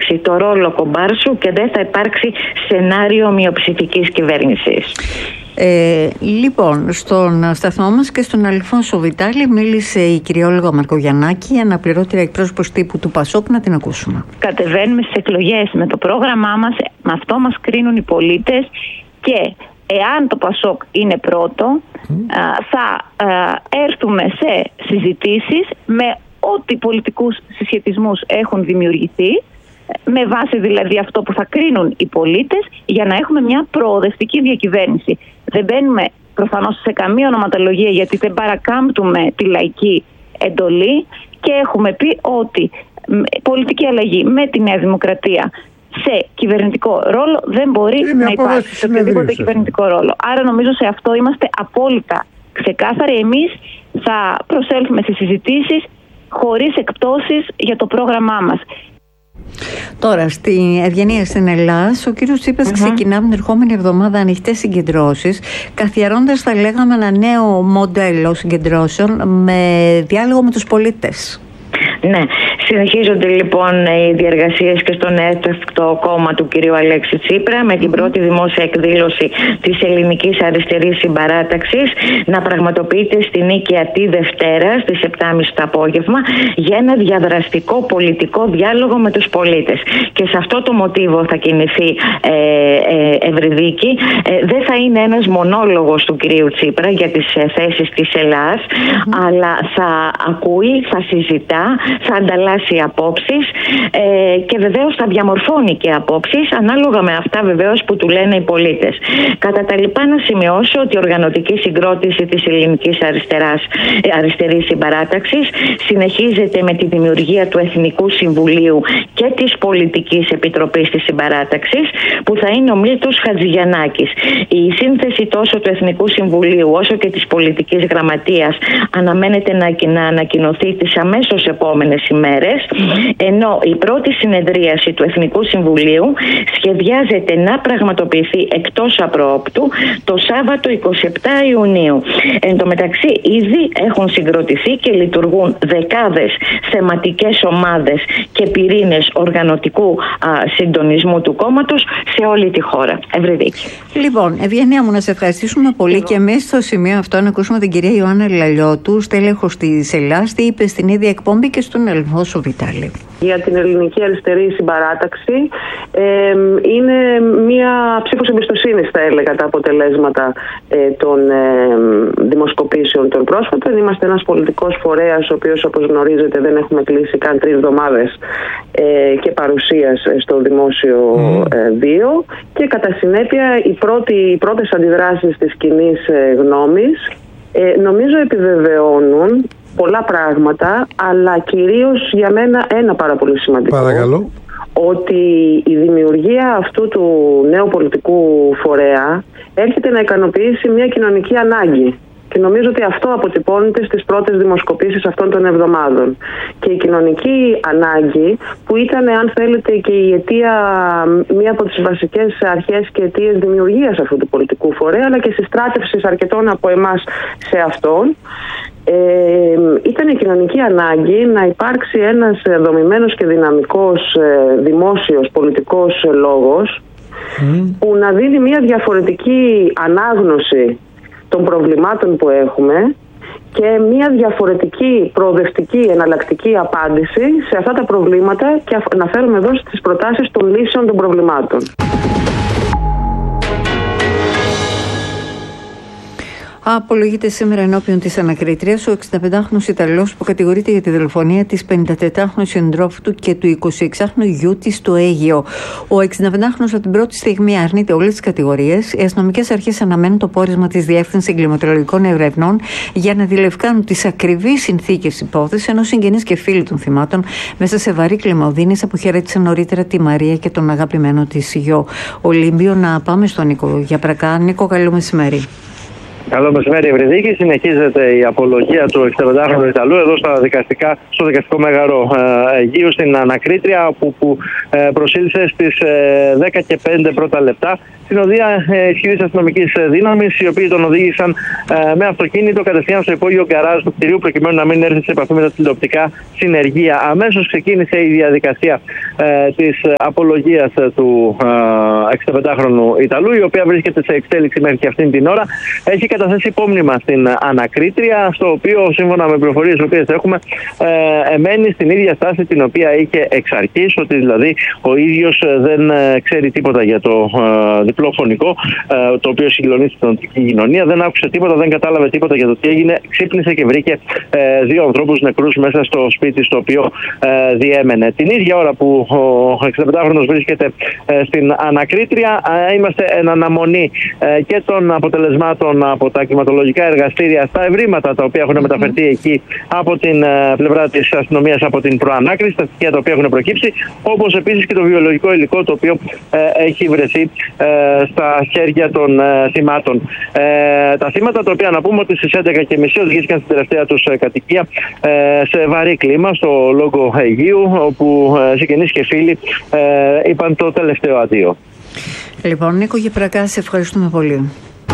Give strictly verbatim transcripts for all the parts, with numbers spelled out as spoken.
υπάρξει το ρόλο κομπάρσου και δεν θα υπάρξει σενάριο μειοψηφικής κυβέρνησης. Ε, λοιπόν, στον σταθμό μας και στον Αλφόνσο Βιτάλη μίλησε η κυρία Όλγα Μαρκογιαννάκη, αναπληρώτρια εκπρόσωπος τύπου του Πασόκ. Να την ακούσουμε. Κατεβαίνουμε στις εκλογές με το πρόγραμμά μας, με αυτό μας κρίνουν οι πολίτες και εάν το Πασόκ είναι πρώτο, mm. θα έρθουμε σε συζητήσεις με ό,τι πολιτικούς συσχετισμούς έχουν δημιουργηθεί, με βάση δηλαδή αυτό που θα κρίνουν οι πολίτες, για να έχουμε μια προοδευτική διακυβέρνηση. Δεν μπαίνουμε προφανώς σε καμία ονοματολογία, γιατί δεν παρακάμπτουμε τη λαϊκή εντολή και έχουμε πει ότι πολιτική αλλαγή με τη Νέα Δημοκρατία σε κυβερνητικό ρόλο δεν μπορεί είναι να υπάρξει σε οποιοδήποτε κυβερνητικό ρόλο. Άρα νομίζω σε αυτό είμαστε απόλυτα ξεκάθαροι. Εμείς θα προσέλθουμε στις συζητήσεις χωρίς εκπτώσεις για το πρόγραμμά μας. Τώρα, στη Ευγενία στην Ελλάδα, ο κύριος Τσίπρας mm-hmm. ξεκινά την ερχόμενη εβδομάδα ανοιχτές συγκεντρώσεις, καθιερώντας, θα λέγαμε, ένα νέο μοντέλο συγκεντρώσεων με διάλογο με τους πολίτες. Ναι, συνεχίζονται λοιπόν οι διεργασίες και στον έκτακτο κόμμα του κυρίου Αλέξη Τσίπρα, με την πρώτη δημόσια εκδήλωση της Ελληνικής Αριστερής Συμπαράταξης να πραγματοποιείται στη Νίκαια τη Δευτέρα στις επτά και μισή το απόγευμα για ένα διαδραστικό πολιτικό διάλογο με τους πολίτες. Και σε αυτό το μοτίβο θα κινηθεί ε, ε, Ευρυδίκη. Ε, δεν θα είναι ένας μονόλογος του κυρίου Τσίπρα για τις ε, θέσεις της Ελλάδας, mm-hmm. αλλά θα ακούει, θα συζητά, θα ανταλλάσσει απόψεις ε, και βεβαίως θα διαμορφώνει και απόψεις ανάλογα με αυτά βεβαίως που του λένε οι πολίτες. Κατά τα λοιπά, να σημειώσω ότι η οργανωτική συγκρότηση της Ελληνικής Αριστεράς, Αριστερής Συμπαράταξης συνεχίζεται με τη δημιουργία του Εθνικού Συμβουλίου και της Πολιτικής Επιτροπής της Συμπαράταξης, που θα είναι ο Μίλτος Χατζηγιαννάκης. Η σύνθεση τόσο του Εθνικού Συμβουλίου όσο και της Πολιτικής Γραμματείας αναμένεται να ανακοινωθεί τις αμέσως επόμενες ημέρες, ενώ η πρώτη συνεδρίαση του Εθνικού Συμβουλίου σχεδιάζεται να πραγματοποιηθεί εκτός απροόπτου το Σάββατο εικοστή εβδόμη Ιουνίου. Εν τω μεταξύ, ήδη έχουν συγκροτηθεί και λειτουργούν δεκάδες θεματικές ομάδες και πυρήνες οργανωτικού α, συντονισμού του κόμματος σε όλη τη χώρα. Ευρυδίκη. Λοιπόν, Ευγενία μου, να σε ευχαριστήσουμε πολύ Εγώ. και εμείς στο σημείο αυτό να ακούσουμε την κυρία Ιωάννα Λαλιώτου, στέλεχος της Ελλάς, τι είπε στην ίδια εκπομπή και στον Αλφόνσο Βιτάλη. Για την Ελληνική Αριστερή Συμπαράταξη ε, είναι μία ψήφος εμπιστοσύνης, θα έλεγα, τα αποτελέσματα ε, των ε, δημοσκοπήσεων των πρόσφατων. Είμαστε ένας πολιτικός φορέας, ο οποίος, όπως γνωρίζετε, δεν έχουμε κλείσει καν τρεις εβδομάδες ε, και παρουσίας στο δημόσιο βίο mm. ε, και κατά συνέπεια οι, πρώτοι, οι πρώτες αντιδράσεις της κοινής ε, γνώμης ε, νομίζω επιβεβαιώνουν πολλά πράγματα, αλλά κυρίως για μένα ένα πάρα πολύ σημαντικό. Παρακαλώ. Ότι η δημιουργία αυτού του νέου πολιτικού φορέα έρχεται να ικανοποιήσει μια κοινωνική ανάγκη. Και νομίζω ότι αυτό αποτυπώνεται στις πρώτες δημοσκοπήσεις αυτών των εβδομάδων. Και η κοινωνική ανάγκη, που ήταν, αν θέλετε, και η αιτία, μία από τις βασικές αρχές και αιτίες δημιουργίας αυτού του πολιτικού φορέα, αλλά και συστράτευσης αρκετών από εμάς σε αυτόν, ε, ήταν η κοινωνική ανάγκη να υπάρξει ένας δομημένος και δυναμικός ε, δημόσιος πολιτικός λόγος mm. που να δίνει μία διαφορετική ανάγνωση των προβλημάτων που έχουμε και μια διαφορετική, προοδευτική, εναλλακτική απάντηση σε αυτά τα προβλήματα, και αναφέρομαι εδώ στις προτάσεις των λύσεων των προβλημάτων. Απολογείται σήμερα ενώπιον της ανακρίτριας ο εξηνταπεντάχρονος Ιταλός που κατηγορείται για τη δολοφονία της πενηντατετράχρονου συντρόφου του και του εικοσιεξάχρονου γιού της στο Αίγυο. Ο εξηνταπεντάχρονος από την πρώτη στιγμή αρνείται όλες τις κατηγορίες. Οι αστυνομικές αρχές αναμένουν το πόρισμα της Διεύθυνσης Εγκληματολογικών Ερευνών για να διλευκάνουν τις ακριβείς συνθήκες υπόθεσης, ενώ συγγενείς και φίλοι των θυμάτων μέσα σε βαρύ κλίμα οδύνης αποχαιρέτησαν νωρίτερα τη Μαρία και τον αγαπημένο της γιο. Ολύμπιο, να πάμε στον Νίκο Γιαπρακά. Νίκο, καλό μεσημέρι. Καλό μεσημέρι, Ευρυδίκη. Συνεχίζεται η απολογία του εξήντα Ιταλού εδώ στα δικαστικά, στο δικαστικό μέγαρο ε, Αιγείου στην ανακρίτρια, που, που ε, προσήλθε στις ε, δέκα και πέντε πρώτα λεπτά στην οδεία ε, ισχυρής αστυνομικής δύναμης, οι οποίοι τον οδήγησαν ε, με αυτοκίνητο κατευθείαν στο υπόγειο γκαράζ του κτηρίου, προκειμένου να μην έρθει σε επαφή με τα τηλεοπτικά συνεργεία. Αμέσως ξεκίνησε η διαδικασία ε, της απολογίας του ε, εξήντα Ιταλού, η οποία βρίσκεται σε εξέλιξη μέχρι και αυτήν την ώρα. Έχει καταθέσει υπόμνημα στην ανακρίτρια, στο οποίο, σύμφωνα με πληροφορίες τις οποίες έχουμε, ε, εμένει στην ίδια στάση την οποία είχε εξ αρχής, ότι δηλαδή ο ίδιος δεν ε, ξέρει τίποτα για το ε, διπλό φωνικό, ε, το οποίο συγκλονίζει την οντική κοινωνία, δεν άκουσε τίποτα, δεν κατάλαβε τίποτα για το τι έγινε, ξύπνησε και βρήκε ε, δύο ανθρώπους νεκρούς μέσα στο σπίτι στο οποίο ε, διέμενε. Την ίδια ώρα που ο εξήντα βρίσκεται ε, στην ανακρίτρια, ε, είμαστε εν αναμονή ε, και των αποτελεσμάτων από τα κλιματολογικά εργαστήρια στα ευρήματα τα οποία έχουν mm-hmm. μεταφερθεί εκεί από την uh, πλευρά της αστυνομίας, από την προανάκριση, τα στοιχεία τα οποία έχουν προκύψει, όπως επίσης και το βιολογικό υλικό το οποίο uh, έχει βρεθεί uh, στα χέρια των uh, θυμάτων. Uh, τα θύματα, τα οποία να πούμε ότι στις έντεκα και μισή οδηγήθηκαν στην τελευταία τους uh, κατοικία uh, σε βαρύ κλίμα στο Λόγκο Αιγείου, όπου uh, συγγενείς και φίλοι uh, είπαν το τελευταίο αντίο. Λοιπόν, Νίκο Γεπρακά, σε ευχαριστούμε πολύ.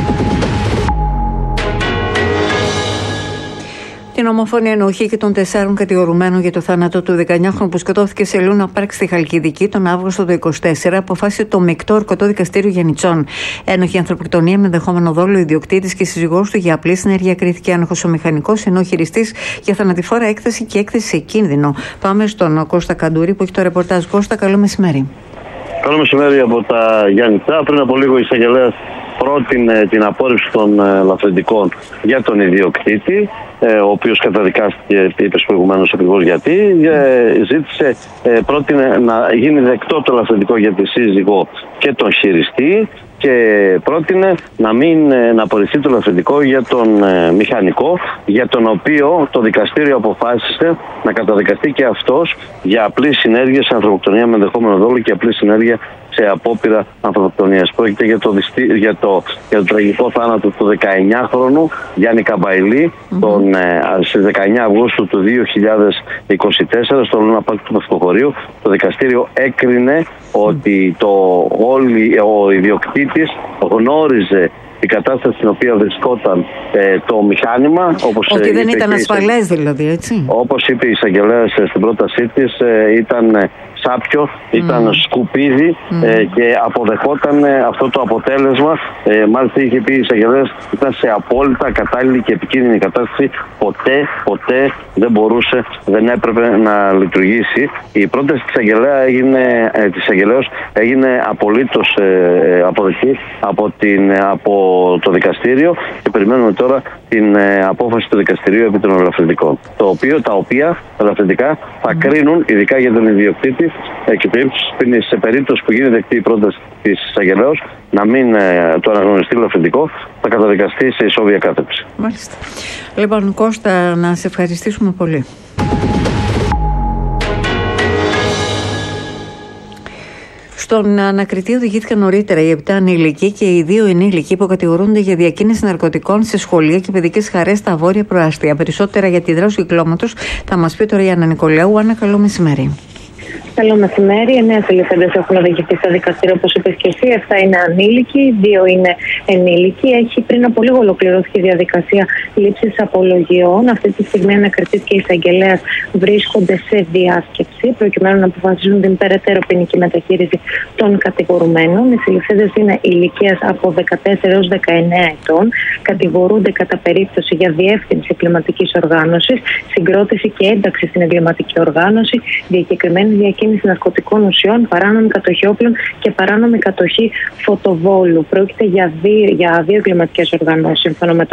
Την ομοφωνία ενοχή και των τεσσάρων κατηγορουμένων για το θάνατο του δεκαεννιάχρονου που σκοτώθηκε σε Λούνα Πάρκ στη Χαλκιδική τον Αύγουστο του είκοσι τέσσερα, αποφάσισε το μεικτό ορκωτό δικαστήριο Γενιτσών. Ένοχη ανθρωποκτονία με ενδεχόμενο δόλο, ιδιοκτήτης και σύζυγός του για απλή συνέργεια κρίθηκε άνοχος ο μηχανικός, ενώ χειριστής για θανατηφόρα έκθεση και έκθεση σε κίνδυνο. Πάμε στον Κώστα Καντούρη που έχει το ρεπορτάζ. Κώστα, καλό μεσημέρι. Καλό μεσημέρι από τα Γιάννητσά. Πριν από λίγο η εισαγγελέας πρότεινε την απόρριψη των ε, λαθρεντικών για τον ιδιοκτήτη, ε, ο οποίος καταδικάστηκε, είπες προηγουμένως ακριβώς γιατί, ε, ζήτησε, ε, πρότεινε να γίνει δεκτό το λαθρεντικό για τη σύζυγο και τον χειριστή και πρότεινε να μην να απορριφθεί το λαθρεντικό για τον ε, μηχανικό, για τον οποίο το δικαστήριο αποφάσισε να καταδικαστεί και αυτός για απλή συνέργεια σε ανθρωποκτονία με ενδεχόμενο δόλο και απλή συνέργεια σε απόπειρα ανθρωποκτονίας. Πρόκειται για το, για το, για το τραγικό θάνατο του δεκαεννιάχρονου Γιάννη Καμπαϊλή mm-hmm. τον, ε, στις δεκαεννιά Αυγούστου του δύο χιλιάδες είκοσι τέσσερα στο Λούνα Πάρκ του Πευκοχωρίου. Το δικαστήριο έκρινε ότι το, όλοι, ο ιδιοκτήτης γνώριζε την κατάσταση στην οποία βρισκόταν ε, το μηχάνημα. Όπως, ότι δεν είπε ήταν ασφαλές δηλαδή, έτσι. Όπως είπε η εισαγγελέας στην πρότασή της, ε, ήταν ε, σάπιο, ήταν mm. σκουπίδι mm. ε, και αποδεχόταν ε, αυτό το αποτέλεσμα. Ε, μάλιστα είχε πει η εισαγγελέας, ήταν σε απόλυτα κατάλληλη και επικίνδυνη κατάσταση. Ποτέ, ποτέ δεν μπορούσε, δεν έπρεπε να λειτουργήσει. Η πρόταση της εισαγγελέα έγινε, ε, της εισαγγελέως έγινε απολύτως ε, αποδεκτή από, την, από το δικαστήριο και περιμένουμε τώρα την ε, απόφαση του δικαστηρίου επί των ελαφρυντικών. Το οποίο, τα οποία ελαφρυντικά θα mm. κρίνουν, ειδικά για τον ιδιοκτήτη, ε, και σε περίπτωση που γίνει δεκτή η πρόταση της εισαγγελέως να μην ε, το αναγνωριστεί ελαφρυντικό, θα καταδικαστεί σε ισόβια κάθεψη. Μάλιστα. Λοιπόν, Κώστα, να σε ευχαριστήσουμε πολύ. Στον ανακριτή οδηγήθηκαν νωρίτερα οι επτά ανήλικοι και οι δύο ενήλικοι που κατηγορούνται για διακίνηση ναρκωτικών σε σχολεία και παιδικές χαρές στα βόρεια προάστια. Περισσότερα για τη δράση του κυκλώματος θα μας πει τώρα η Άννα Νικολαίου. Άννα, καλό μεσημέρι. Καλό μεσημέρι. Εννέα συλληφθέντες έχουν οδηγηθεί στα δικαστήρια, όπως είπες και εσύ. Εφτά είναι ανήλικοι, δύο είναι ενήλικοι. Έχει πριν από λίγο ολοκληρωθεί η διαδικασία λήψης απολογιών. Αυτή τη στιγμή ο ανακριτής και η εισαγγελέας βρίσκονται σε διάσκεψη, προκειμένου να αποφασίζουν την περαιτέρω ποινική μεταχείριση των κατηγορουμένων. Οι συλληφθέντες είναι ηλικίας από δεκατέσσερα έως δεκαεννέα ετών. Κατηγορούνται κατά περίπτωση για διεύθυνση εγκληματικής οργάνωσης, συγκρότηση και ένταξη στην εγκληματική οργάνωση, διακεκριμένη διακίνηση ναρκωτικών ουσιών, παράνομη κατοχή όπλων και παράνομη κατοχή φωτοβόλου. Πρόκειται για δύο, για δύο εγκληματικές οργανώσεις, σύμφωνα με το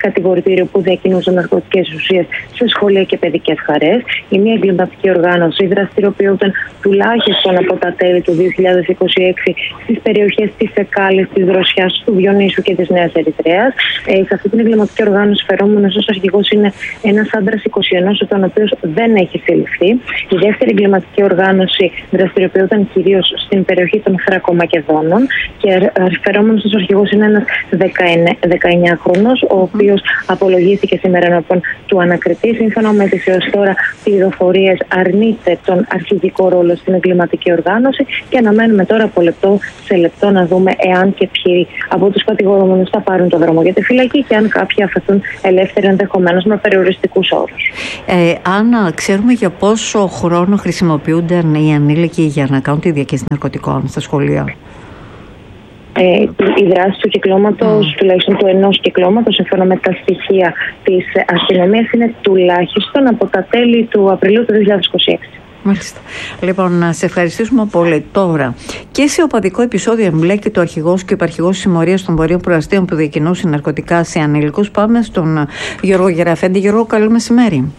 κατηγορητήριο που διακινούσαν ναρκωτικές ουσίες σε σχολεία και παιδικές χαρές. Η μία εγκληματική οργάνωση δραστηριοποιούταν τουλάχιστον από τα τέλη του δύο χιλιάδες είκοσι έξι στις περιοχές της Εκάλης, της Δροσιάς, του Διονύσου και της Νέας Ερυθρέας. Ε, σε αυτή την εγκληματική οργάνωση φερόμενος ως αρχηγός είναι ένας άντρας είκοσι ενός ετών, ο οποίος δεν έχει συλληφθεί. Η δεύτερη εγκληματική οργάνωση δραστηριοποιούταν κυρίως στην περιοχή των Θρακομακεδόνων και φερόμενος ως αρχηγός είναι ένας δεκαεννιάχρονος, ο οποίος απολογήθηκε σήμερα ενώπιον του ανακριτή. Σύμφωνα με τις έως τώρα πληροφορίες, αρνείται τον αρχηγικό ρόλο στην εγκληματική οργάνωση και αναμένουμε τώρα από λεπτό σε λεπτό να δούμε εάν και ποιοι από τους κατηγορούμενους θα πάρουν το δρόμο για τη φυλακή και αν κάποιοι αφαιθούν ελεύθεροι, ενδεχομένως με περιοριστικούς όρους. Ε, Άννα, ξέρουμε για πόσο χρόνο χρησιμοποιούνταν οι ανήλικοι για να κάνουν τη διακίνηση ναρκωτικών στα σχολεία? Ε, η δράση του κυκλώματος, mm. τουλάχιστον του ενός κυκλώματος, σύμφωνα με τα στοιχεία της αστυνομίας, είναι τουλάχιστον από τα τέλη του Απριλίου του δύο χιλιάδες είκοσι έξι. Μάλιστα. Λοιπόν, να σε ευχαριστήσουμε πολύ. Τώρα, και σε οπαδικό επεισόδιο εμπλέκεται ο αρχηγός και ο υπαρχηγός συμμορίας των βορείων προαστίων που διακινούσαν ναρκωτικά σε ανήλικους. Πάμε στον Γιώργο Γεραφέντη. Γιώργο, καλό μεσημέρι.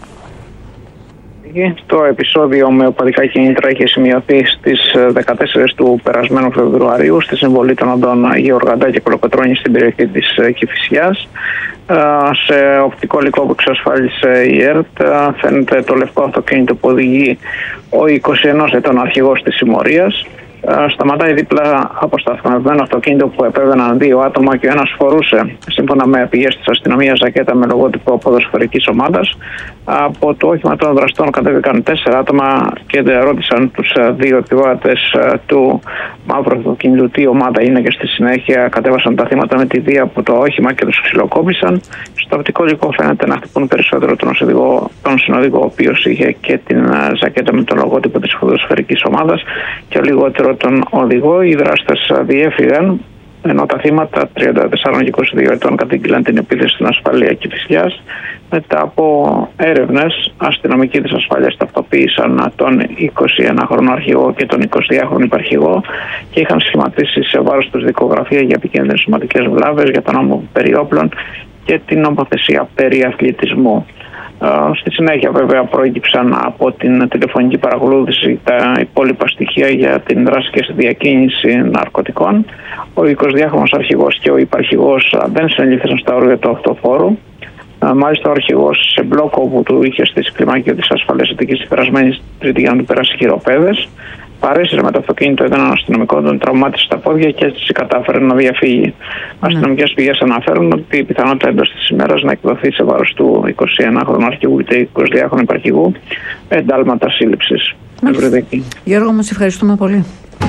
Το επεισόδιο με οπαδικά κίνητρα είχε σημειωθεί στις δεκατέσσερις του περασμένου Φεβρουαρίου στη συμβολή των οδών Γεωργαντά και Κολοκοτρώνη στην περιοχή της Κηφισιάς. Σε οπτικό υλικό που εξασφάλισε η ΕΡΤ φαίνεται το λευκό αυτοκίνητο που οδηγεί ο είκοσι ενός ετών αρχηγός της συμμορίας. Σταματάει δίπλα από σταθμευμένο αυτοκίνητο που επέβαιναν δύο άτομα και ο ένας φορούσε, σύμφωνα με πηγές της αστυνομίας, ζακέτα με λογότυπο ποδοσφαιρικής ομάδας. Από το όχημα των δραστών κατέβηκαν τέσσερα άτομα και ρώτησαν τους δύο επιβάτες του μαύρου αυτοκίνητου τι ομάδα είναι και στη συνέχεια κατέβασαν τα θύματα με τη βία από το όχημα και τους ξυλοκόπησαν. Στο οπτικό υλικό φαίνεται να χτυπούν περισσότερο τον συνοδηγό, τον συνοδηγό ο οποίος είχε και την ζακέτα με το λογότυπο της ποδοσφαιρικής ομάδας και λιγότερο τον οδηγό. Οι δράστες διέφυγαν, ενώ τα θύματα τριάντα τέσσερα και είκοσι δύο ετών κατήγγειλαν την επίθεση στην ασφαλεία Κηφισιάς. Μετά από έρευνες, αστυνομικοί της ασφάλειας ταυτοποίησαν τον εικοσιενάχρονο αρχηγό και τον εικοσιδυάχρονο υπαρχηγό και είχαν σχηματίσει σε βάρος τους δικογραφία για επικίνδυνες σωματικές βλάβες, για τον νόμο περί όπλων και την νομοθεσία περί αθλητισμού. Στη συνέχεια βέβαια προέκυψαν από την τηλεφωνική παρακολούθηση τα υπόλοιπα στοιχεία για την δράση και στη διακίνηση ναρκωτικών. Ο εικοσιδυάχρονος αρχηγός και ο υπαρχηγός δεν συνελήφθησαν στα όρια του αυτοφόρου. Μάλιστα ο αρχηγός σε μπλόκο που του είχε στήσει κλιμάκιο της ασφαλείας Αττικής την περασμένη Τρίτη για να του περάσει χειροπέδες. Παρέσυρε με το αυτοκίνητο έναν αστυνομικό, τον τραυμάτισε στα πόδια και έτσι κατάφερε να διαφύγει. Mm. Αστυνομικές πηγές αναφέρουν ότι η πιθανότητα εντός της ημέρας να εκδοθεί σε βάρος του εικοσιενάχρονου αρχηγού είτε εικοσιδυάχρονου υπαρχηγού εντάλματα σύλληψης. Γιώργο, μας ευχαριστούμε πολύ.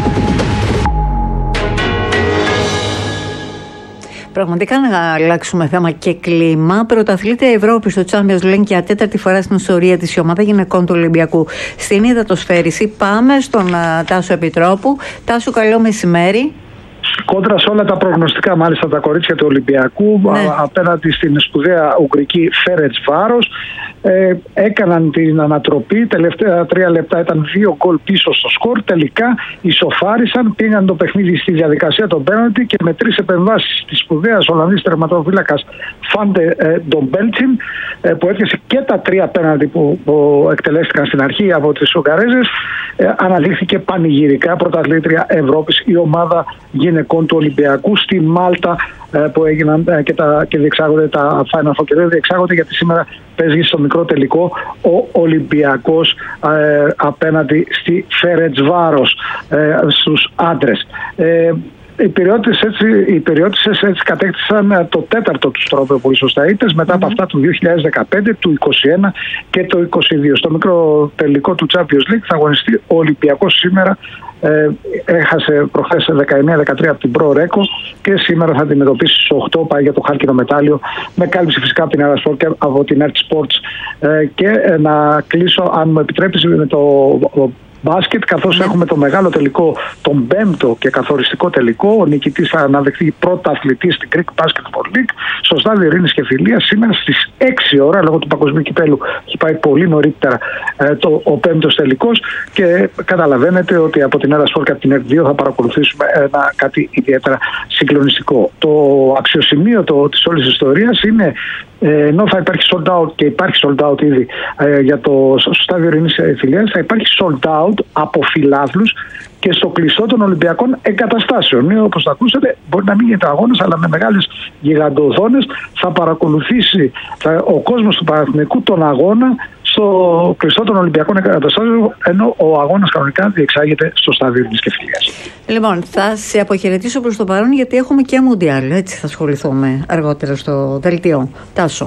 Πραγματικά να αλλάξουμε θέμα και κλίμα. Πρωταθλήτρια Ευρώπη στο Champions League για τέταρτη φορά στην ιστορία της η ομάδα γυναικών του Ολυμπιακού στην υδατοσφαίριση. Πάμε στον uh, Τάσο Επιτρόπου. Τάσο, καλό μεσημέρι. Κόντρα σε όλα τα προγνωστικά, μάλιστα τα κορίτσια του Ολυμπιακού, ναι. α, απέναντι στην σπουδαία Ουγγρική Φέρετσβάρος, ε, έκαναν την ανατροπή. Τελευταία τρία λεπτά ήταν δύο γκολ πίσω στο σκορ. Τελικά ισοφάρισαν, πήγαν το παιχνίδι στη διαδικασία των πέναλτι και με τρεις επεμβάσεις της σπουδαίας Ολλανδής τερματοφύλακας Φάντε ε, Ντομπέλτσιν, ε, που έπιασε και τα τρία πέναλτι που, που εκτελέστηκαν στην αρχή από τις Ουγγαρέζες, ε, αναδείχθηκε πανηγυρικά πρωταθλήτρια Ευρώπης η ομάδα γυναικών του Ολυμπιακού στη Μάλτα, ε, που έγιναν ε, και, τα, και διεξάγονται τα Final Four και δεν διεξάγονται γιατί σήμερα παίζει στο μικρό τελικό ο Ολυμπιακός ε, απέναντι στη Φέρετσβάρος ε, στους άντρες. Ε, Οι περιότητες έτσι, οι περιότητες έτσι κατέκτησαν το τέταρτο τους τρόπο ποσοσταίτες μετά mm-hmm. από αυτά του δύο χιλιάδες δεκαπέντε, του είκοσι ένα και το είκοσι δύο. Στο μικρό τελικό του Champions League θα αγωνιστεί ο Ολυμπιακός σήμερα. Ε, έχασε προχθές δεκαεννιά δεκατρία από την Pro Reco και σήμερα θα αντιμετωπίσει στις οκτώ, πάει για το χάλκινο μετάλλιο, με κάλυψη φυσικά από την Eurosport και από την Ert Sports. Ε, και ε, να κλείσω, αν μου επιτρέπεις, με το μπάσκετ, καθώς ναι. έχουμε το μεγάλο τελικό, τον πέμπτο και καθοριστικό τελικό. Ο νικητής θα αναδεχθεί πρώτα αθλητή στην Greek Basketball League στο στάδιο Ειρήνης και Φιλίας σήμερα στις έξι ώρα, λόγω του Παγκοσμίου Κυπέλου. Έχει πάει πολύ νωρίτερα ε, το, ο πέμπτος τελικός και καταλαβαίνετε ότι από την Έρα Σπορ και από την ΕΡΤ δύο θα παρακολουθήσουμε ένα, κάτι ιδιαίτερα συγκλονιστικό. Το αξιοσημείωτο της όλης ιστορίας είναι, ενώ θα υπάρχει sold out και υπάρχει sold out ήδη ε, για το στάδιο Ειρήνης Φιλίας, θα υπάρχει sold out από φιλάθλους και στο κλειστό των Ολυμπιακών εγκαταστάσεων. Όπως θα ακούσατε, μπορεί να μην γίνεται αγώνας, αλλά με μεγάλες γιγαντοοθόνες θα παρακολουθήσει θα, ο κόσμος του Παναθηναϊκού τον αγώνα στο κλειστό των Ολυμπιακών εγκαταστάσεων, ενώ ο αγώνας κανονικά διεξάγεται στο στάδιο Ειρήνης και Φιλίας. Λοιπόν, θα σε αποχαιρετήσω προς το παρόν, γιατί έχουμε και Μουντιάλ. Έτσι θα ασχοληθούμε αργότερα στο δελτίο. Τάσο.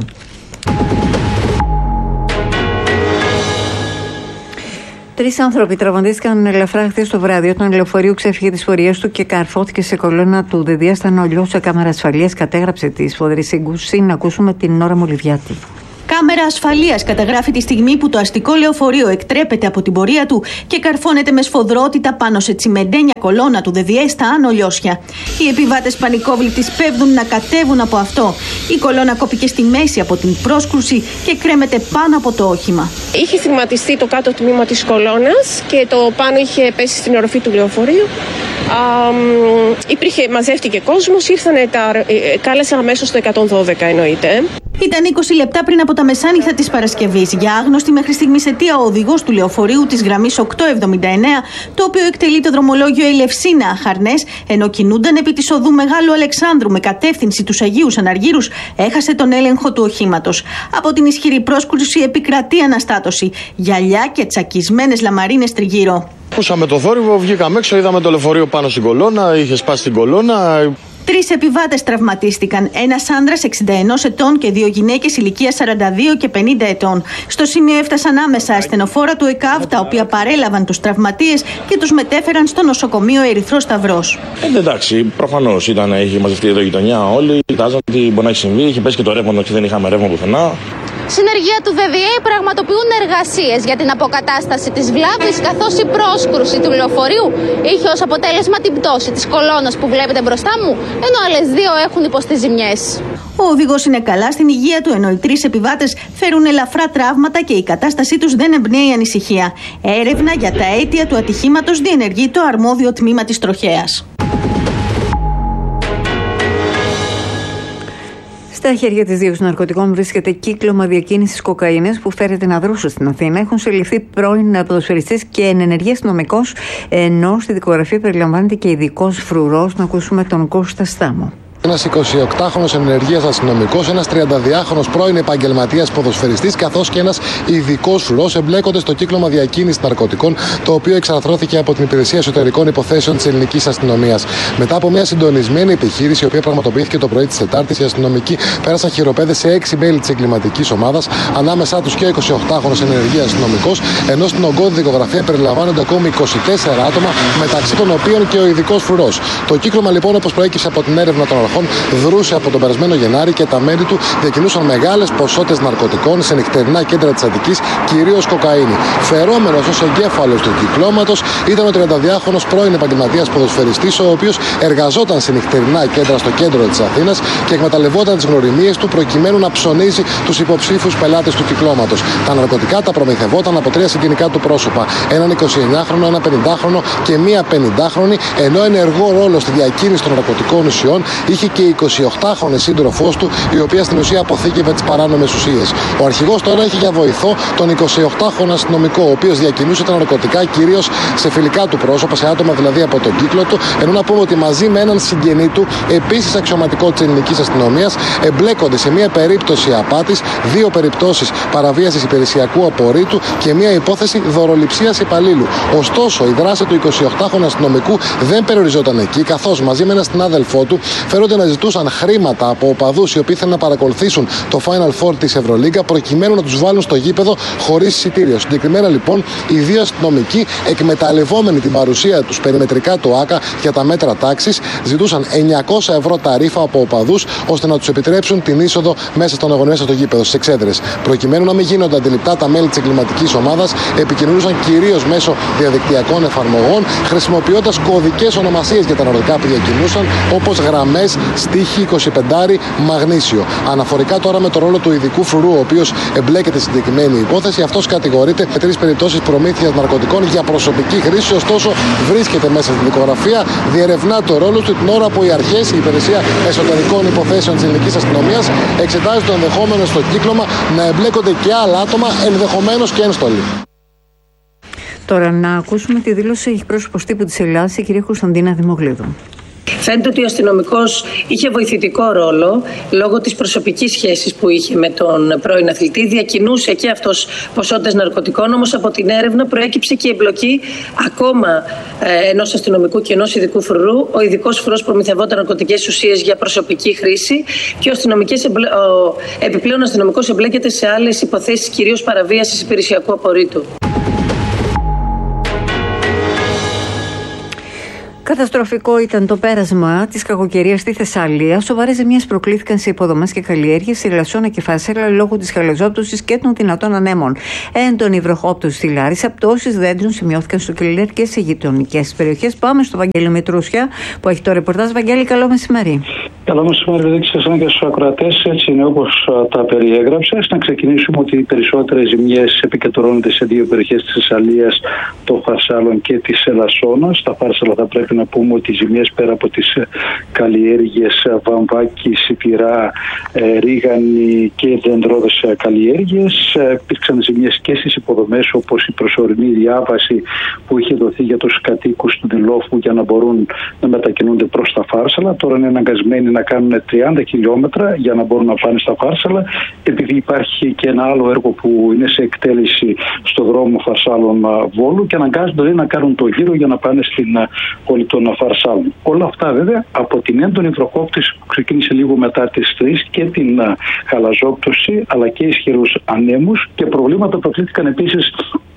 Τρεις άνθρωποι τραυματίστηκαν ελαφρά χθες το βράδυ όταν λεωφορείο ξέφυγε τις πορείες του και καρφώθηκε σε κολόνα του Δεδίασταν. Ο Λιός σε κάμερα ασφαλείας κατέγραψε τη σφοδρή σύγκρουση. Να ακούσουμε την Ώρα Μολυβιάτη. Κάμερα ασφαλείας καταγράφει τη στιγμή που το αστικό λεωφορείο εκτρέπεται από την πορεία του και καρφώνεται με σφοδρότητα πάνω σε τσιμεντένια κολόνα του Δεδιέστα Άνω Λιώσια. Οι επιβάτες πανικόβλητοι σπέβδουν να κατέβουν από αυτό. Η κολόνα κόπηκε στη μέση από την πρόσκρουση και κρέμεται πάνω από το όχημα. Είχε στιγματιστεί το κάτω τμήμα της κολόνας και το πάνω είχε πέσει στην οροφή του λεωφορείου. Α, υπήρχε, μαζεύτηκε κόσμος, ήρθανε τα, ε, κάλεσε αμέσως το εκατόν δώδεκα εννοείται. Ήταν είκοσι λεπτά πριν από τα μεσάνυχτα της Παρασκευής. Για άγνωστη μέχρι στιγμής αιτία, ο οδηγός του λεωφορείου της γραμμής οκτακόσια εβδομήντα εννέα, το οποίο εκτελεί το δρομολόγιο Ελευσίνα Αχαρνές, ενώ κινούνταν επί της οδού Μεγάλου Αλεξάνδρου με κατεύθυνση τους Αγίους Αναργύρους, έχασε τον έλεγχο του οχήματος. Από την ισχυρή πρόσκρουση επικρατεί αναστάτωση. Γυαλιά και τσακισμένες λαμαρίνες τριγύρω. Ακούσαμε το θόρυβο, βγήκαμε έξω, είδαμε το λεωφορείο πάνω στην κολόνα, είχε σπάσει την κολόνα. Τρεις επιβάτες τραυματίστηκαν. Ένας άνδρας εξήντα ένα ετών και δύο γυναίκες ηλικίας σαράντα δύο και πενήντα ετών. Στο σημείο έφτασαν άμεσα ασθενοφόρα του ΕΚΑΒ, τα οποία παρέλαβαν τους τραυματίες και τους μετέφεραν στο νοσοκομείο Ερυθρός Σταυρός. Ε, εντάξει, προφανώς ήταν, είχε μαζευτεί εδώ η γειτονιά όλοι. Κοιτάζαν τι μπορεί να έχει συμβεί. Είχε πέσει και το ρεύμα και δεν είχαμε ρεύμα πουθενά. Συνεργεία του ΔΔΕ πραγματοποιούν εργασίες για την αποκατάσταση της βλάβης, καθώς η πρόσκρουση του λεωφορείου είχε ως αποτέλεσμα την πτώση της κολόνας που βλέπετε μπροστά μου, ενώ άλλες δύο έχουν υποστεί ζημιές. Ο οδηγός είναι καλά στην υγεία του, ενώ οι τρεις επιβάτες φέρουν ελαφρά τραύματα και η κατάστασή τους δεν εμπνέει ανησυχία. Έρευνα για τα αίτια του ατυχήματος διενεργεί το αρμόδιο τμήμα της τροχέας. Στα χέρια της δίωξης ναρκωτικών βρίσκεται κύκλωμα διακίνησης κοκαίνης που φέρεται να δρούσε στην Αθήνα. Έχουν συλληφθεί πρώην ποδοσφαιριστής και ενενεργή αστυνομικός, ενώ στη δικογραφία περιλαμβάνεται και ειδικός φρουρός. Να ακούσουμε τον Κώστα Στάμο. Ένας εικοσιοκτάχρονος ενεργείας αστυνομικός, ένας τριανταδυάχρονος πρώην επαγγελματίας ποδοσφαιριστής, καθώς και ένας ειδικός φρουρός εμπλέκονται στο κύκλωμα διακίνησης ναρκωτικών, το οποίο εξαρθρώθηκε από την Υπηρεσία Εσωτερικών Υποθέσεων της Ελληνικής Αστυνομίας. Μετά από μια συντονισμένη επιχείρηση, η οποία πραγματοποιήθηκε το πρωί της Τετάρτης, οι αστυνομικοί πέρασαν χειροπέδες σε έξι μέλη της εγκληματικής ομάδας, ανάμεσά τους και ο εικοσιοκτάχρονος ενεργείας αστυνομικός, ενώ στην ογκώδη δικογραφία περιλαμβάνονται ακόμη είκοσι τέσσερα άτομα, μεταξύ των οποίων και ο ειδικός φρουρός. Το κύκλωμα, λοιπόν, όπως προέκυψε από την έρευνα των αρχών, δρούσε από τον περασμένο Γενάρη και τα μέλη του διακινούσαν μεγάλες ποσότητες ναρκωτικών σε νυχτερινά κέντρα της Αττικής, κυρίως κοκαίνη. Φερόμενος ως εγκέφαλος του κυκλώματος ήταν ο τριανταδυάχρονος πρώην επαγγελματίας ποδοσφαιριστής, ο οποίος εργαζόταν σε νυχτερινά κέντρα στο κέντρο της Αθήνας και εκμεταλλευόταν τις γνωριμίες του προκειμένου να ψωνίζει τους υποψήφιους πελάτες του κυκλώματος. Τα ναρκωτικά τα προμηθευόταν από τρία συγγενικά του πρόσωπα, έναν εικοσιεννιάχρονο, ένα πενηντάχρονο και μία πενηντάχρονη, ενώ ενεργό ρόλο στη διακίνηση των ναρκωτικών ουσιών είχε και η εικοσιοκτάχρονη σύντροφός του, η οποία στην ουσία αποθήκευε τις παράνομες ουσίες. Ο αρχηγός τώρα έχει για βοηθό τον εικοσιοκτάχρονο αστυνομικό, ο οποίος διακινούσε τα ναρκωτικά κυρίως σε φιλικά του πρόσωπα, σε άτομα δηλαδή από τον κύκλο του, ενώ να πούμε ότι μαζί με έναν συγγενή του, επίσης αξιωματικό της ελληνικής αστυνομίας, εμπλέκονται σε μία περίπτωση απάτης, δύο περιπτώσεις παραβίασης υπηρεσιακού απορρίτου και μία υπόθεση δωροληψίας υπαλλήλου. Ωστόσο, η δράση του εικοσιοκτάχρονου αστυνομικού δεν περιοριζόταν εκεί, καθώς μαζί με έναν συνάδελφό του φέρονται Φαίνονται να ζητούσαν χρήματα από οπαδούς οι οποίοι ήθελαν να παρακολουθήσουν το Final Four της Ευρωλίγκα προκειμένου να τους βάλουν στο γήπεδο χωρίς εισιτήριο. Συγκεκριμένα λοιπόν οι δύο αστυνομικοί, εκμεταλλευόμενοι την παρουσία τους περιμετρικά του ΆΚΑ για τα μέτρα τάξης, ζητούσαν εννιακόσια ευρώ ταρίφα από οπαδούς ώστε να τους επιτρέψουν την είσοδο μέσα στον αγωνία, στο γήπεδο, στις εξέδρες. Προκειμένου να μην γίνονται αντιληπτά, τα μέλη της εγκληματικής ομάδας επικοινωνούσαν κυρίως μέσω διαδικτυακών εφαρμογών, χρησιμοποιώντας κωδικές ονομασίες για τα ναρκωτικά που διακινούσαν, όπως γραμμές, στίχη, είκοσι πέντε, μαγνήσιο. Αναφορικά τώρα με το ρόλο του ειδικού φρουρού, ο οποίος εμπλέκεται στη συγκεκριμένη υπόθεση, αυτός κατηγορείται με τρεις περιπτώσεις προμήθειας ναρκωτικών για προσωπική χρήση, ωστόσο βρίσκεται μέσα στη δικογραφία, διερευνά το ρόλο του την ώρα που οι αρχές, η Υπηρεσία Εσωτερικών Υποθέσεων της Ελληνικής Αστυνομίας εξετάζει το ενδεχόμενο στο κύκλωμα να εμπλέκονται και άλλα άτομα, ενδεχομένως και ένστολοι. Τώρα να ακούσουμε τη δήλωση εκπρόσωπος τύπου της Ελλάδας, η κυρία Κωνσταντίνα Δημογλίδου. Φαίνεται ότι ο αστυνομικός είχε βοηθητικό ρόλο λόγω της προσωπικής σχέσης που είχε με τον πρώην αθλητή. Διακινούσε και αυτός ποσότητες ναρκωτικών, όμως από την έρευνα προέκυψε και η εμπλοκή ακόμα ε, ενός αστυνομικού και ενός ειδικού φρουρού. Ο ειδικός φρουρός προμηθευόταν ναρκωτικές ουσίες για προσωπική χρήση και ο, εμπλε... ο επιπλέον αστυνομικός εμπλέκεται σε άλλες υποθέσεις, κυρίως παραβίασης υπηρεσιακού απορρίτου. Καταστροφικό ήταν το πέρασμα της κακοκαιρίας στη Θεσσαλία. Σοβαρές ζημιές προκλήθηκαν σε υποδομές και καλλιέργειες σε Λασσόνα και Φασέλα λόγω της χαλαζόπτωσης και των δυνατών ανέμων. Έντονη βροχόπτωση στη Λάρισα, πτώσεις δέντρων σημειώθηκαν στο Κιλέρ και σε γειτονικές περιοχές. Πάμε στο Βαγγέλη Μητρούσια που έχει το ρεπορτάζ. Βαγγέλη, καλό μεσημέρι. Καλό μεσημέρι, δεν ξέρω και στους ακροατές, έτσι είναι όπως τα περιέγραψες. Να ξεκινήσουμε ότι οι περισσότερες ζημιές επικεντρώνονται σε δύο περιοχές της Θεσσαλίας, των Φαρσάλων και της Λασσόνας. Στα Φάρσαλα θα πρέπει να πούμε ότι οι ζημιές πέρα από τις καλλιέργειες Βαμβάκη, Σιπηρά, Ρίγανη και δεντρόδες καλλιέργειες, υπήρξαν ζημιές και στις υποδομές, όπως η προσωρινή διάβαση που είχε δοθεί για τους κατοίκους του Δηλόφου για να μπορούν να μετακινούνται προς τα Φάρσαλα. Τώρα είναι αναγκασμένοι να κάνουν τριάντα χιλιόμετρα για να μπορούν να πάνε στα Φάρσαλα, επειδή υπάρχει και ένα άλλο έργο που είναι σε εκτέλεση στο δρόμο Φαρσάλων Βόλου και αναγκάζονται να κάνουν το γύρο για να πάνε στην πόλη των Φαρσάλων. Όλα αυτά βέβαια από την έντονη βροχόπτωση που ξεκίνησε λίγο μετά τις τρεις και την χαλαζόπτωση, αλλά και ισχυρούς ανέμους και προβλήματα που προκλήθηκαν επίσης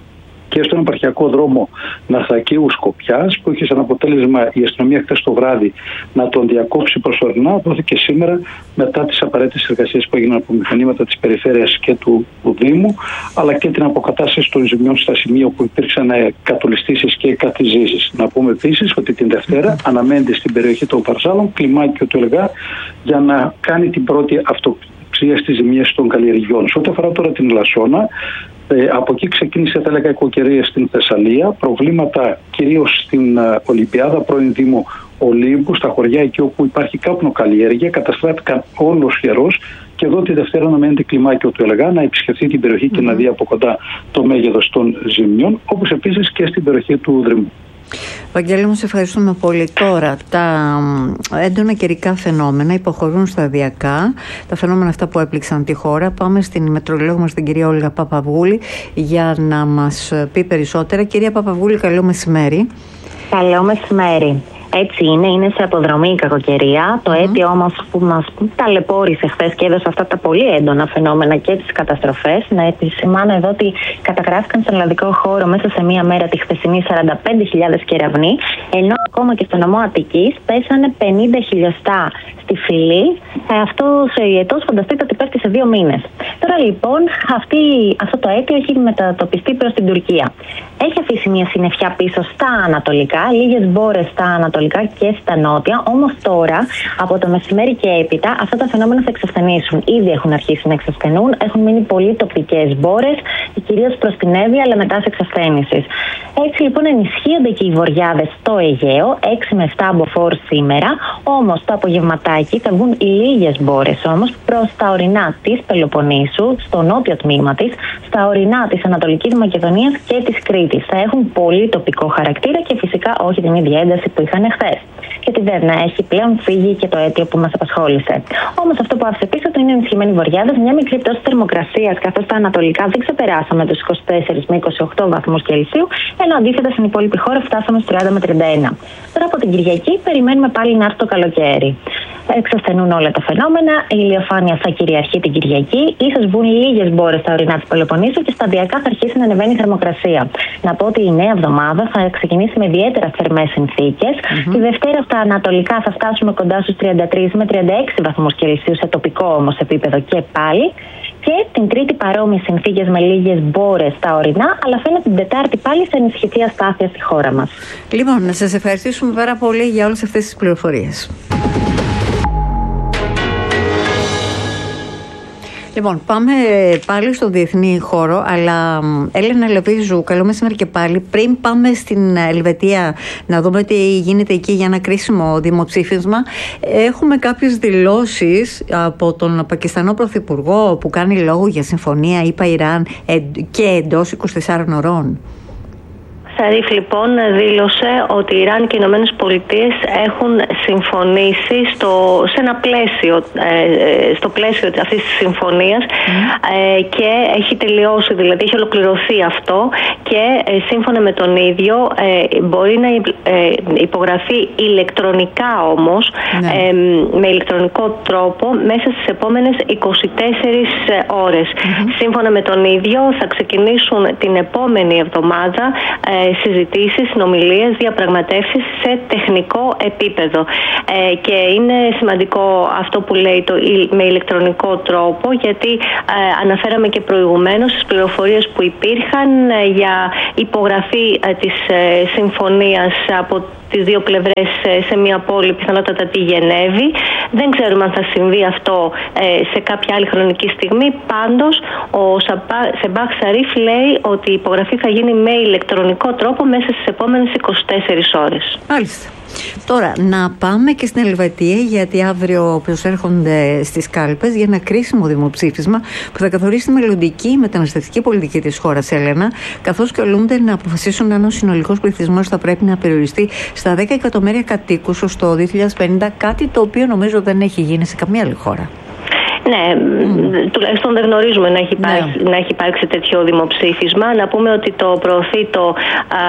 και στον επαρχιακό δρόμο Ναθακίου Σκοπιάς, που είχε σαν αποτέλεσμα η αστυνομία χθες το βράδυ να τον διακόψει προσωρινά, δόθηκε σήμερα μετά τις απαραίτητες εργασίες που έγιναν από μηχανήματα της περιφέρειας και του, του Δήμου, αλλά και την αποκατάσταση των ζημιών στα σημεία όπου υπήρξαν κατολιστήσεις και κατηζήσεις. Να πούμε επίσης ότι την Δευτέρα αναμένεται στην περιοχή των Φαρσάλων κλιμάκιο του ΕΛΓΑ για να κάνει την πρώτη αυτοψία στις ζημιές των καλλιεργειών. Σε ό,τι αφορά τώρα την Λασσόνα, Ε, από εκεί ξεκίνησε, θα έλεγα, η κακοκαιρία στην Θεσσαλία. Προβλήματα κυρίως στην uh, Ολυμπιάδα, πρώην Δήμο Ολύμπου, στα χωριά εκεί όπου υπάρχει καπνοκαλλιέργεια. Καταστράφηκαν όλος χερός και εδώ τη Δευτέρα αναμένεται κλιμάκιο του ΕΛΓΑ να επισκεφθεί την περιοχή mm. και να δει από κοντά το μέγεθος των ζημιών, όπως επίσης και στην περιοχή του Δρυμού. Βαγγέλη μου, σε ευχαριστούμε πολύ. Τώρα, τα έντονα καιρικά φαινόμενα υποχωρούν σταδιακά. Τα φαινόμενα αυτά που έπληξαν τη χώρα. Πάμε στην μετρολόγο μας, την κυρία Όλγα Παπαβούλη, για να μας πει περισσότερα. Κυρία Παπαβούλη, καλό μεσημέρι. Καλό μεσημέρι. Έτσι είναι, είναι σε αποδρομή η κακοκαιρία. Το mm. αίτιο όμως που μας ταλαιπώρησε χθες και έδωσε αυτά τα πολύ έντονα φαινόμενα και τις καταστροφές, να επισημάνω εδώ ότι καταγράφηκαν στον ελλαδικό χώρο μέσα σε μία μέρα τη χθεσινή σαράντα πέντε χιλιάδες κεραυνοί, ενώ ακόμα και στο νομό Αττικής πέσανε πενήντα χιλιοστά στη Φυλή. Ε, αυτό ο ιετός φανταστείτε ότι πέφτει σε δύο μήνες. Τώρα λοιπόν αυτή, αυτό το αίτιο έχει μετατοπιστεί προς την Τουρκία. Έχει αφήσει μια συννεφιά πίσω στα ανατολικά, λίγες μπόρες στα ανατολικά και στα νότια. Όμως τώρα, από το μεσημέρι και έπειτα, αυτά τα φαινόμενα θα εξασθενήσουν. Ήδη έχουν αρχίσει να εξασθενούν, έχουν μείνει πολύ τοπικές μπόρες, κυρίως προς την Εύβοια, αλλά μετά σε εξασθένησης. Έτσι λοιπόν ενισχύονται και οι βοριάδες στο Αιγαίο, έξι με επτά μποφόρ σήμερα. Όμως το απογευματάκι θα βγουν λίγες μπόρες όμως προς τα ορεινά της Πελοποννήσου, στο νότιο τμήμα της, στα ορεινά της Ανατολικής Μακεδονίας και της Κρήτης. Θα έχουν πολύ τοπικό χαρακτήρα και φυσικά όχι την ίδια ένταση που είχαν χθες. Και τη Δέρνα έχει πλέον φύγει και το αίτιο που μας απασχόλησε. Όμως αυτό που άφησε πίσω του είναι ενισχυμένοι βοριάδες, μια μικρή πτώση θερμοκρασίας, καθώς τα ανατολικά δεν ξεπεράσαμε τους είκοσι τέσσερα με είκοσι οκτώ βαθμούς Κελσίου, ενώ αντίθετα στην υπόλοιπη χώρα φτάσαμε στους τριάντα με τριάντα ένα. Τώρα από την Κυριακή περιμένουμε πάλι να έρθει το καλοκαίρι. εξασθενούν όλα τα φαινόμενα, η ηλιοφάνεια θα κυριαρχεί την Κυριακή, ίσως βγουν λίγες μπόρες στα ορεινά της Πελοποννήσου και σταδιακά θα αρχίσει να ανεβαίνει η θερμοκρασία. Να πω ότι η νέα εβδομάδα θα ξεκινήσει με ιδιαίτερα θερμές συνθήκες. Mm-hmm. Τη Δευτέρα στα ανατολικά θα φτάσουμε κοντά στους τριάντα τρεις με τριάντα έξι βαθμούς Κελσίου σε τοπικό όμως επίπεδο και πάλι. Και την Τρίτη παρόμοιες συνθήκες με λίγες μπόρες στα ορεινά, αλλά φαίνεται την Τετάρτη πάλι σε ενισχυτή αστάθεια στη χώρα μας. Λοιπόν, να σας ευχαριστήσουμε πάρα πολύ για όλες αυτές τις πληροφορίες. Λοιπόν, πάμε πάλι στο διεθνή χώρο, αλλά Έλενα Λεβίζου, καλό μεσημέρι και πάλι. Πριν πάμε στην Ελβετία να δούμε τι γίνεται εκεί για ένα κρίσιμο δημοψήφισμα, έχουμε κάποιες δηλώσεις από τον Πακιστανό Πρωθυπουργό που κάνει λόγο για συμφωνία ΙΠΑ-Ιράν και εντός είκοσι τεσσάρων ωρών. Σαρίφ λοιπόν δήλωσε ότι η Ιράν και οι Ηνωμένες Πολιτείες έχουν συμφωνήσει στο, σε ένα πλαίσιο, ε, στο πλαίσιο αυτής της συμφωνίας mm. ε, και έχει τελειώσει, δηλαδή έχει ολοκληρωθεί αυτό και ε, σύμφωνα με τον ίδιο ε, μπορεί να ε, υπογραφεί ηλεκτρονικά όμως, mm. ε, με ηλεκτρονικό τρόπο μέσα στις επόμενες είκοσι τέσσερις ώρες. Mm-hmm. Σύμφωνα με τον ίδιο θα ξεκινήσουν την επόμενη εβδομάδα ε, συζητήσεις, συνομιλίες, διαπραγματεύσεις σε τεχνικό επίπεδο. Ε, και είναι σημαντικό αυτό που λέει το, με ηλεκτρονικό τρόπο, γιατί ε, αναφέραμε και προηγουμένως τις πληροφορίες που υπήρχαν ε, για υπογραφή ε, της ε, συμφωνίας από τις δύο πλευρές σε μια πόλη, πιθανότατα τη Γενέβη. Δεν ξέρουμε αν θα συμβεί αυτό σε κάποια άλλη χρονική στιγμή. Πάντως, ο Σεμπάχ Σαρίφ λέει ότι η υπογραφή θα γίνει με ηλεκτρονικό τρόπο μέσα στις επόμενες είκοσι τέσσερις ώρες. Μάλιστα. Τώρα, να πάμε και στην Ελβετία, γιατί αύριο προσέρχονται στις κάλπες για ένα κρίσιμο δημοψήφισμα που θα καθορίσει τη μελλοντική μεταναστευτική πολιτική της χώρας, Έλενα, καθώς καλούνται να αποφασίσουν αν ο συνολικός πληθυσμός θα πρέπει να περιοριστεί στα δέκα εκατομμύρια κατοίκους ως το δύο χιλιάδες πενήντα, κάτι το οποίο νομίζω δεν έχει γίνει σε καμία άλλη χώρα. Ναι, mm. τουλάχιστον δεν γνωρίζουμε να έχει, υπάρξει, yeah. να έχει υπάρξει τέτοιο δημοψήφισμα. Να πούμε ότι το προωθεί το α,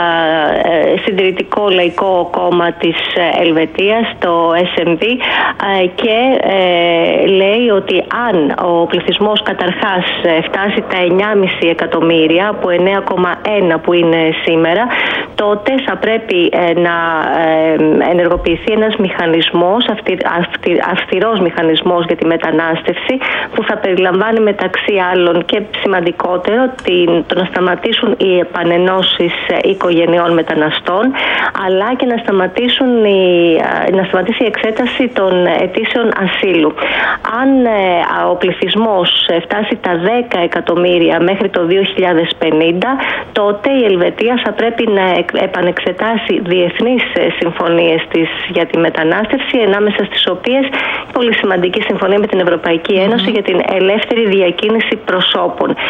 συντηρητικό λαϊκό κόμμα της Ελβετίας, το ες εμ βι, α, και ε, λέει ότι αν ο πληθυσμός καταρχάς φτάσει τα εννιά κόμμα πέντε εκατομμύρια από εννέα κόμμα ένα που είναι σήμερα, τότε θα πρέπει ε, να ε, ενεργοποιηθεί ένας μηχανισμός, αυστηρ, αυστηρ, αυστηρός μηχανισμός για τη μετανάστευση, που θα περιλαμβάνει μεταξύ άλλων και σημαντικότερο την, το να σταματήσουν οι επανενώσεις οικογενειών μεταναστών, αλλά και να, σταματήσουν οι, να σταματήσει η εξέταση των αιτήσεων ασύλου. Αν ε, ο πληθυσμός φτάσει τα δέκα εκατομμύρια μέχρι το δύο χιλιάδες πενήντα, τότε η Ελβετία θα πρέπει να επανεξετάσει διεθνείς συμφωνίες της για τη μετανάστευση, ανάμεσα στις οποίες πολύ σημαντική συμφωνία με την Ευρωπαϊκή Ένωση mm-hmm. για την ελεύθερη διακίνηση προσώπων. Α,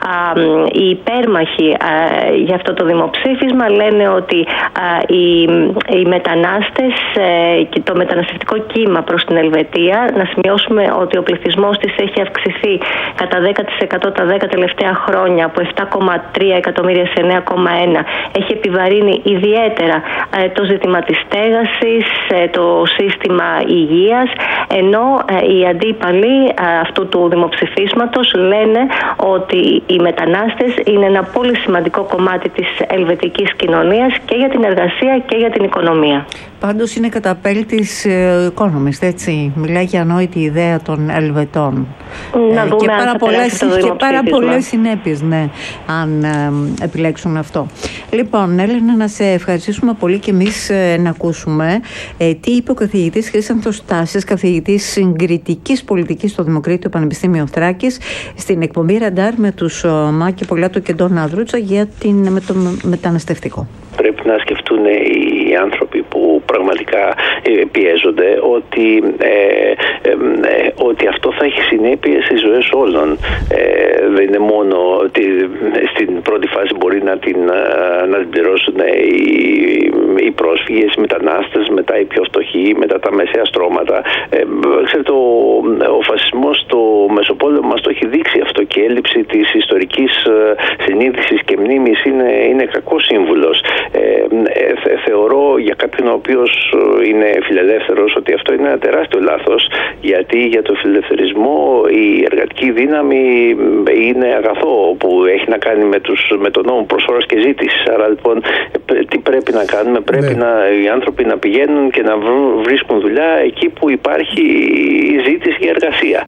οι υπέρμαχοι α, για αυτό το δημοψήφισμα λένε ότι α, οι, οι μετανάστες ε, και το μεταναστευτικό κύμα προς την Ελβετία, να σημειώσουμε ότι ο πληθυσμός της έχει αυξηθεί κατά δέκα τοις εκατό τα δέκα τελευταία χρόνια, από επτά κόμμα τρία εκατομμύρια σε εννέα κόμμα ένα. Έχει επιβαρύνει ιδιαίτερα ε, το ζήτημα της στέγασης, ε, το σύστημα υγείας, ενώ ε, οι αντίπαλοι αυτού του δημοψηφίσματος λένε ότι οι μετανάστες είναι ένα πολύ σημαντικό κομμάτι της ελβετικής κοινωνίας και για την εργασία και για την οικονομία. Πάντως είναι καταπέλ της Economist, έτσι. Μιλάει για ανόητη ιδέα των Ελβετών. Να ε, δούμε και αν πάρα θα πολλές, το και πάρα πολλές συνέπειες, ναι, αν ε, επιλέξουν αυτό. Λοιπόν, Έλενα, να σε ευχαριστήσουμε πολύ και εμείς ε, να ακούσουμε ε, τι είπε ο καθηγητής Χρήσανθος Στάσης, καθηγητής συγκριτικής πολιτικής στο Δημοκρίτιο Πανεπιστήμιο Θράκης, στην εκπομπή Ραντάρ με τους ε, Μάκη Πολιάτο και Ντόνα Ανδρούτσα για την, με το μεταναστευτικό. Πρέπει να σκεφτούν οι άνθρωποι που πραγματικά πιέζονται ότι, ε, ε, ε, ότι αυτό θα έχει συνέπειες στις ζωές όλων. Ε, δεν είναι μόνο ότι στην πρώτη φάση μπορεί να την, να την πληρώσουν οι, οι πρόσφυγες, οι μετανάστες, μετά οι πιο φτωχοί, μετά τα μεσαία στρώματα. Ε, ξέρετε, ο, ο φασισμός στο Μεσοπόλεμο μας το έχει δείξει αυτό, και η έλλειψη της ιστορικής συνείδησης και μνήμης είναι, είναι κακός σύμβουλος. Ε, ε, θεωρώ για κάποιον ο οποίος είναι φιλελεύθερος ότι αυτό είναι ένα τεράστιο λάθος, γιατί για το φιλελευθερισμό η εργατική δύναμη είναι αγαθό που έχει να κάνει με, τους, με τον νόμο προσφοράς και ζήτησης. Άρα λοιπόν τι πρέπει να κάνουμε? Πρέπει ναι. να, οι άνθρωποι να πηγαίνουν και να βρίσκουν δουλειά εκεί που υπάρχει ζήτηση για εργασία.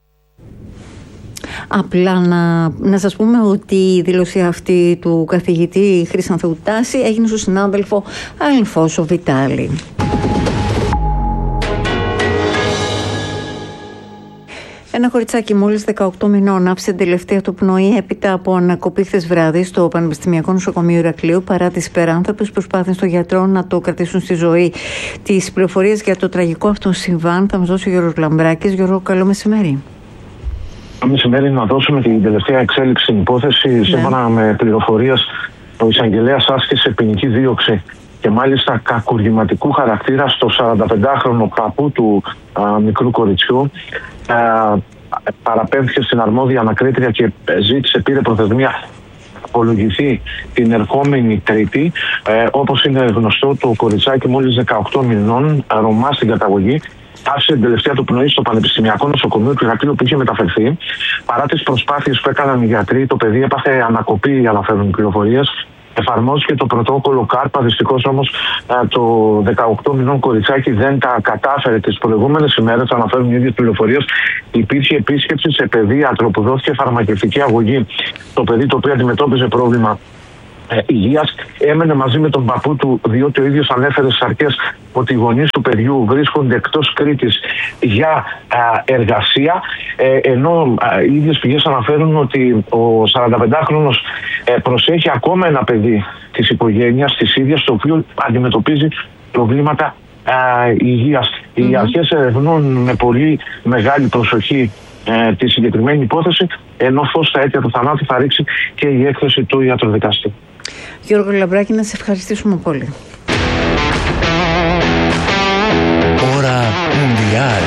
Απλά να, να σας πούμε ότι η δήλωση αυτή του καθηγητή Χρυσανθού Τάση έγινε στον συνάδελφο Αλφόσο Βιτάλη. Ένα κοριτσάκι μόλις δεκαοκτώ μηνών άφησε την τελευταία του πνοή έπειτα από ανακοπή χθες βράδυ στο Πανεπιστημιακό Νοσοκομείο Ηρακλείου παρά τις υπεράνθρωπες προσπάθειες των γιατρών να το κρατήσουν στη ζωή. Τις πληροφορίες για το τραγικό αυτό συμβάν θα μας δώσει ο Γιώργος Λαμπράκης. Γιώργο, καλό μεσημέρι. Καλό μεσημέρι, να δώσουμε την τελευταία εξέλιξη στην υπόθεση. Ναι. Σύμφωνα με πληροφορίες, ο εισαγγελέας άσκησε ποινική δίωξη και μάλιστα κακουργηματικού χαρακτήρα στο σαρανταπεντάχρονο παππού του α, μικρού κοριτσιού. Α, παραπέμφθηκε στην αρμόδια ανακρίτρια και ζήτησε, πήρε προθεσμία απολογηθεί την ερχόμενη Τρίτη. Ε, όπως είναι γνωστό, το κοριτσάκι μόλις δεκαοκτώ μηνών, Ρωμά στην καταγωγή, άφησε την τελευταία του πνοή στο Πανεπιστημιακό Νοσοκομείο του Ηρακλείου που είχε μεταφερθεί. Παρά τις προσπάθειες που έκαναν οι γιατροί, το παιδί έπαθε ανακοπή, αναφέρουν οι πληροφορίες. Εφαρμόστηκε το πρωτόκολλο Κάρπα. Δυστυχώς όμως το δεκαοκτώ μηνών κοριτσάκι δεν τα κατάφερε. Τις προηγούμενες ημέρες, αναφέρουν οι ίδιες πληροφορίες, υπήρχε επίσκεψη σε παιδίατρο που δόθηκε φαρμακευτική αγωγή. Το παιδί, το οποίο αντιμετώπιζε πρόβλημα ε, υγείας, έμενε μαζί με τον παππού του, διότι ο ίδιος ανέφερε στις αρχές ότι οι γονείς του παιδιού βρίσκονται εκτός Κρήτης για α, εργασία, ε, ενώ α, οι ίδιες πηγές αναφέρουν ότι ο σαρανταπεντάχρονος ε, προσέχει ακόμα ένα παιδί της οικογένειας της ίδιας, το οποίο αντιμετωπίζει προβλήματα α, υγείας. Mm-hmm. Οι αρχές ερευνούν με πολύ μεγάλη προσοχή ε, τη συγκεκριμένη υπόθεση, ενώ φως στα αίτια του θανάτου θα ρίξει και η έκθεση του ιατροδικαστή. Γιώργο Λαμπράκη, να σε ευχαριστήσουμε πολύ. Ώρα Μουντιάλ.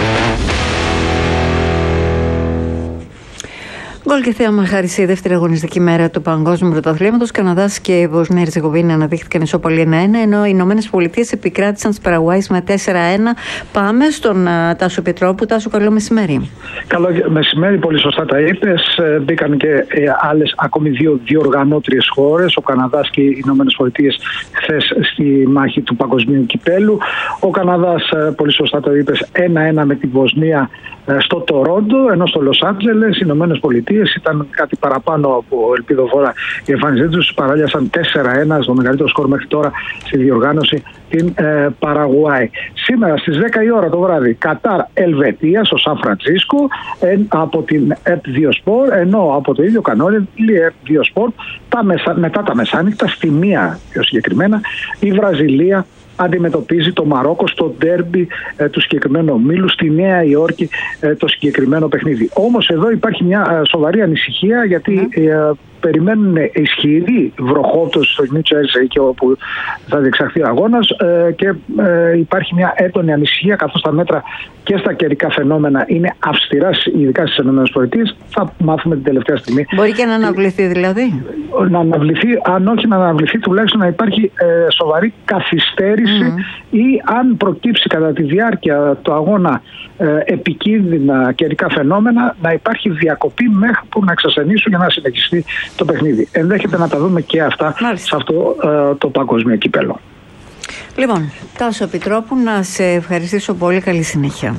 Γκολ και θέαμα χάρη η δεύτερη αγωνιστική μέρα του Παγκόσμιου Πρωταθλήματος. Καναδάς και Βοσνία Ερζεγοβίνη αναδείχθηκαν ισόπαλοι ένα ένα, ενώ οι Ηνωμένες Πολιτείες επικράτησαν τις Παραγουάης με τέσσερα ένα. Πάμε στον uh, Τάσο Πετρόπου. Τάσο, καλό μεσημέρι. Καλό μεσημέρι, πολύ σωστά τα είπες. Μπήκαν και ε, άλλες ακόμη δύο διοργανώτριες χώρες, ο Καναδάς και οι Ηνωμένες Πολιτείες, χθες στη μάχη του Παγκοσμίου Κυπέλου. Ο Καναδάς, ε, πολύ σωστά το είπες, ένα ένα με τη Βοσνία ε, στο Τορόντο, ενώ στο Λος Άντζελες οι Ηνωμένες Πολιτείες ήταν κάτι παραπάνω από ελπιδοφόρα η εμφάνισή τους. Παράλιασαν τέσσερα ένα, στο μεγαλύτερο σκορ μέχρι τώρα στη διοργάνωση, την ε, Παραγουάη. Σήμερα στις δέκα η ώρα το βράδυ, Κατάρ Ελβετία στο Σαν Φρανσίσκο ε, από την ΕΠ δύο Sport, ενώ από το ίδιο κανάλι η ΕΠ δύο Sport τα μεσα, μετά τα μεσάνυχτα, στη μία πιο συγκεκριμένα, η Βραζιλία αντιμετωπίζει το Μαρόκο στο ντέρμπι ε, του συγκεκριμένου ομίλου στη Νέα Υόρκη, ε, το συγκεκριμένο παιχνίδι. Όμως εδώ υπάρχει μια ε, σοβαρή ανησυχία, γιατί mm. ε, περιμένουν ισχυρή βροχόπτωση στο Νιου Τζέρσεϊ και όπου θα διεξαχθεί ο αγώνας, ε, και ε, υπάρχει μια έντονη ανησυχία, καθώς τα μέτρα και στα καιρικά φαινόμενα είναι αυστηρά, ειδικά στις ΗΠΑ. Θα μάθουμε την τελευταία στιγμή. Μπορεί και να αναβληθεί δηλαδή. Να αναβληθεί, αν όχι να αναβληθεί, τουλάχιστον να υπάρχει ε, σοβαρή καθυστέρηση, mm. ή αν προκύψει κατά τη διάρκεια του αγώνα ε, επικίνδυνα καιρικά φαινόμενα, να υπάρχει διακοπή μέχρι που να εξασθενήσουν για να συνεχιστεί το παιχνίδι. Ενδέχεται να τα δούμε και αυτά Μάλιστα. σε αυτό ε, το παγκόσμιο κύπελλο. Λοιπόν, Τάσο Επιτρόπου, να σε ευχαριστήσω πολύ. Καλή συνέχεια.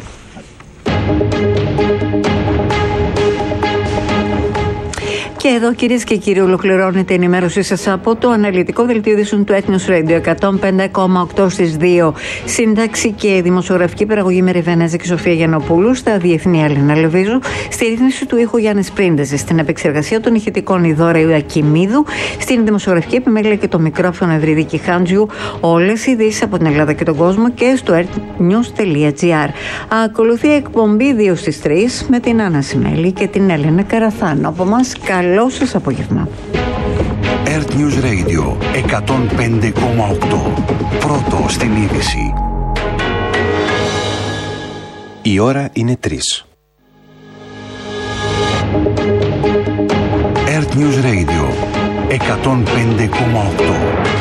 Και εδώ, κυρίες και κύριοι, ολοκληρώνεται η ενημέρωσή σας από το αναλυτικό δελτίο ειδήσεων του Ethnos Radio εκατόν πέντε κόμμα οκτώ στις δύο. Σύνταξη και δημοσιογραφική παραγωγή Μέρη Βενέζα και Σοφία Γιαννοπούλου. Στα διεθνή Αλένα Λεβίζου. Στη ρύθμιση του ήχου Γιάννης Πρίντεζη. Στην επεξεργασία των ηχητικών η Δώρα Ιωακιμίδου. Στην δημοσιογραφική επιμέλεια και το μικρόφωνο Ευρυδίκη Χάντζιου. Όλες οι ειδήσεις από την Ελλάδα και τον κόσμο και στο earthnews τελεία gr. Ακολουθεί η εκπομπή δύο στις τρεις με την Άννα Σιμέλη και την Έλενα Καραθάνο. Από εμάς, καλό σας απόγευμα. Earthnews Radio εκατόν πέντε κόμμα οκτώ. Πρώτο στην είδηση. Η ώρα είναι τρεις. Earth News Radio εκατόν πέντε κόμμα οκτώ.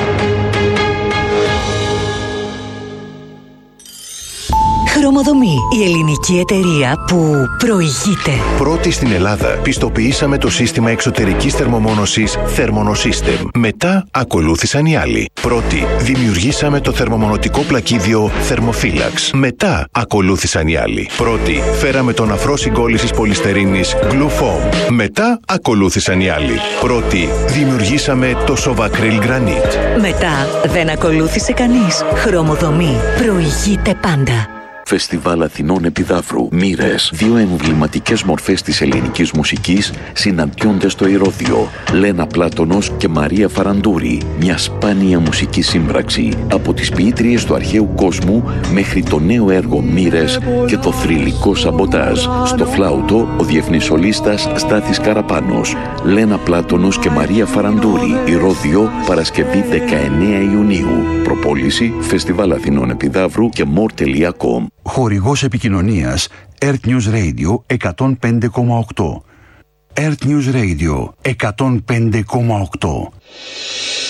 Χρωμοδομή, η ελληνική εταιρεία που προηγείται. Πρώτη στην Ελλάδα πιστοποιήσαμε το σύστημα εξωτερικής θερμομόνωσης Thermonosystem. Μετά ακολούθησαν οι άλλοι. Πρώτη δημιουργήσαμε το θερμομονωτικό πλακίδιο Thermophilax. Μετά ακολούθησαν οι άλλοι. Πρώτη φέραμε τον αφρό συγκόλλησης πολυστερίνης Glufoam. Μετά ακολούθησαν οι άλλοι. Πρώτη δημιουργήσαμε το Sovacryl Granite. Μετά δεν ακολούθησε κανείς. Χρωμοδομή προηγείται πάντα. Φεστιβάλ Αθηνών Επιδαύρου. Μοίρες. Δύο εμβληματικές μορφές της ελληνικής μουσικής συναντιόνται στο Ηρώδειο. Λένα Πλάτωνος και Μαρία Φαραντούρη. Μια σπάνια μουσική σύμπραξη. Από τις ποιήτριες του αρχαίου κόσμου μέχρι το νέο έργο Μοίρες και το θρυλικό Σαμποτάζ. Στο φλάουτο ο διεθνής σολίστας Στάθης Καραπάνος. Λένα Πλάτωνος και Μαρία Φαραντούρη. Ηρώδειο, Παρασκευή δεκαεννέα Ιουνίου. Προπόληση Φεστιβάλ Αθηνών Επιδαύρου και more τελεία com. Χορηγός επικοινωνίας Earth News Radio εκατόν πέντε κόμμα οκτώ. Earth News Radio εκατόν πέντε κόμμα οκτώ.